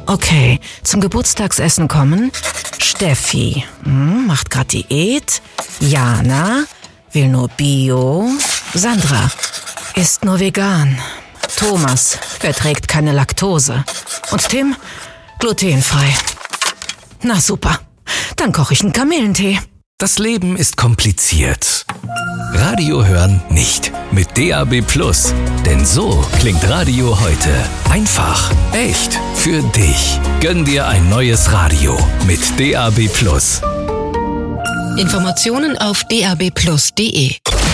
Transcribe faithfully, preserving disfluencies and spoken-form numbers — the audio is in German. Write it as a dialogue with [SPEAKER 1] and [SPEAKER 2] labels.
[SPEAKER 1] Okay, zum Geburtstagsessen kommen Steffi, hm, macht grad Diät, Jana, will nur Bio, Sandra, isst nur vegan, Thomas verträgt keine Laktose und Tim, glutenfrei. Na super, dann koche ich einen Kamillentee.
[SPEAKER 2] Das Leben ist kompliziert. Radio hören nicht. Mit D A B Plus. Denn so klingt Radio heute. Einfach, echt, für dich. Gönn dir ein neues Radio mit D A B Plus.
[SPEAKER 3] Informationen auf d a b plus punkt d e.